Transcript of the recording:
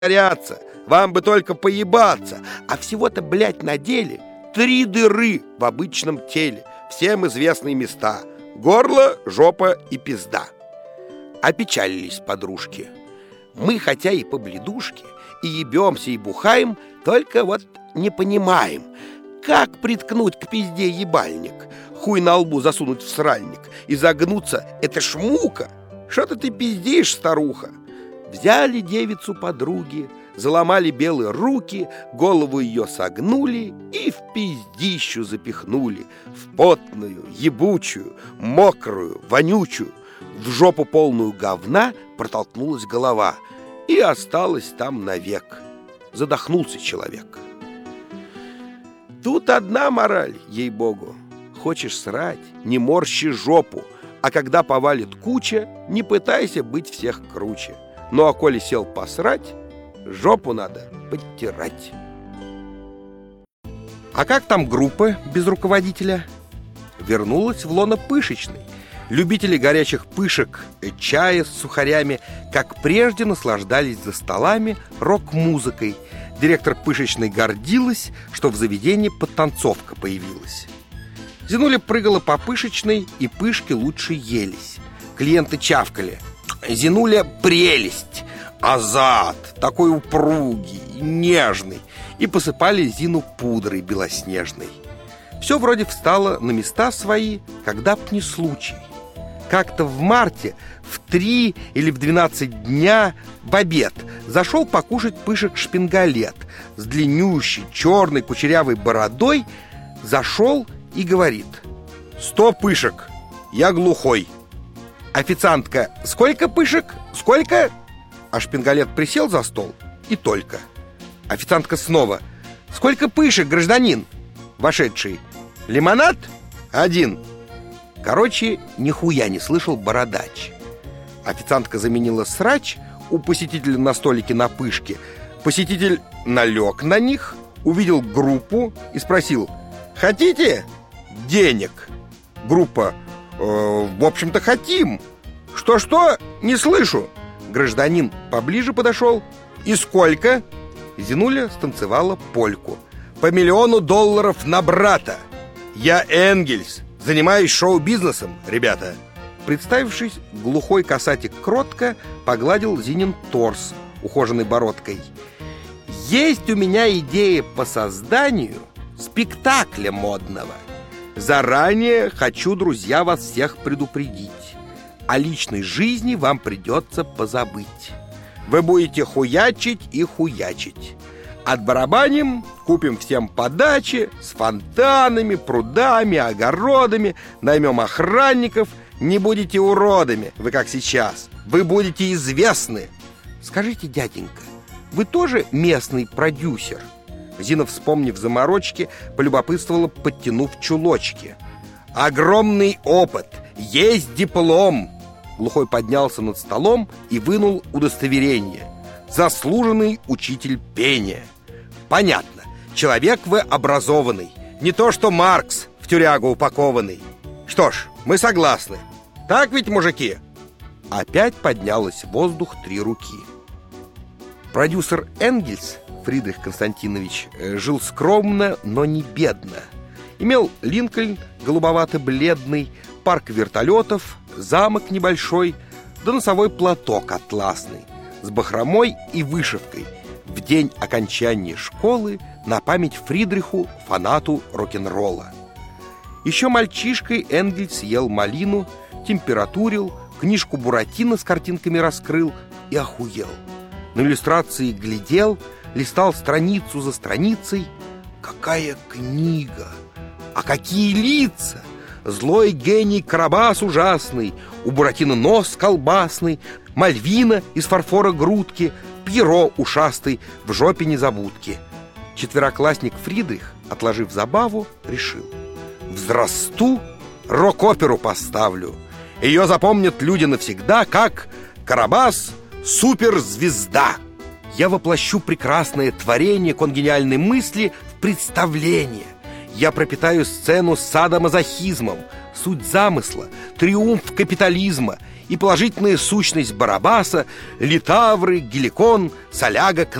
притворяться, вам бы только поебаться. А всего-то, блядь, на деле 3 дыры в обычном теле, всем известные места: горло, жопа и пизда. Опечалились подружки. Мы, хотя и побледушки, и ебемся, и бухаем, только вот не понимаем, как приткнуть к пизде ебальник, хуй на лбу засунуть в сральник и загнуться — это ж мука. Что-то ты пиздишь, старуха. Взяли девицу подруги, заломали белые руки, голову ее согнули и в пиздищу запихнули, в потную, ебучую, мокрую, вонючую. В жопу полную говна протолкнулась голова и осталась там навек. Задохнулся человек. Тут одна мораль, ей-богу: хочешь срать, не морщи жопу, а когда повалит куча, не пытайся быть всех круче. Ну а коли сел посрать, жопу надо подтирать. А как там группа без руководителя? Вернулась в лоно пышечной. Любители горячих пышек, чая с сухарями, как прежде, наслаждались за столами рок-музыкой. Директор пышечной гордилась, что в заведении подтанцовка появилась. Зинуля прыгала по пышечной, и пышки лучше елись. Клиенты чавкали: «Зинуля прелесть! Азат! Такой упругий, нежный!» И посыпали Зину пудрой белоснежной. Все вроде встало на места свои, когда б не случай. Как-то в марте в 3 или в 12 дня в обед зашел покушать пышек шпингалет с длиннющей черной кучерявой бородой. Зашел и говорит: «100 пышек, я глухой». Официантка: «Сколько пышек? Сколько?» А шпингалет присел за стол и только. Официантка снова: «Сколько пышек, гражданин?» Вошедший: «Лимонад? 1». Короче, нихуя не слышал бородач. Официантка заменила срач у посетителя на столике на пышке. Посетитель налег на них, увидел группу и спросил: «Хотите денег?» Группа: «В общем-то, хотим». «Что-что? Не слышу». Гражданин поближе подошел: «И сколько?» Зинуля станцевала польку. «По $1 миллион на брата. Я Энгельс, занимаюсь шоу-бизнесом, ребята». Представившись, глухой касатик кротко погладил Зинин торс ухоженной бородкой. «Есть у меня идея по созданию спектакля модного. Заранее хочу, друзья, вас всех предупредить. О личной жизни вам придется позабыть. Вы будете хуячить и хуячить. Отбарабаним, купим всем подачи с фонтанами, прудами, огородами, наймем охранников. Не будете уродами, вы как сейчас. Вы будете известны». «Скажите, дяденька, вы тоже местный продюсер?» Зина, вспомнив заморочки, полюбопытствовала, подтянув чулочки. «Огромный опыт, есть диплом». Глухой поднялся над столом и вынул удостоверение: «Заслуженный учитель пения». «Понятно, человек вы образованный, не то что Маркс в тюрягу упакованный. Что ж, мы согласны. Так ведь, мужики?» Опять поднялось в воздух 3 руки. Продюсер Энгельс Фридрих Константинович жил скромно, но не бедно. Имел Линкольн голубовато-бледный, парк вертолетов, замок небольшой, да носовой платок атласный с бахромой и вышивкой в день окончания школы на память Фридриху, фанату рок-н-ролла. Еще мальчишкой Энгельс ел малину, температурил, книжку Буратино с картинками раскрыл и охуел. На иллюстрации глядел, листал страницу за страницей. Какая книга! А какие лица! Злой гений Карабас ужасный, у Буратино нос колбасный, Мальвина из фарфора грудки, Пьеро ушастый в жопе незабудки. Четвероклассник Фридрих, отложив забаву, решил: взрасту, рок-оперу поставлю. Ее запомнят люди навсегда как Карабас суперзвезда. Я воплощу прекрасное творение конгениальной мысли в представление. Я пропитаю сцену садомазохизмом, суть замысла, триумф капитализма и положительная сущность Барабаса, Литавры, Геликон, Соляга,